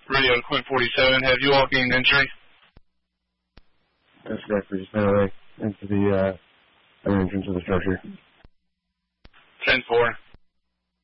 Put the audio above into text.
Radio to Quint 47. Have you all gained entry? That's correct. We just made our way into the other entrance of the structure. 10-4.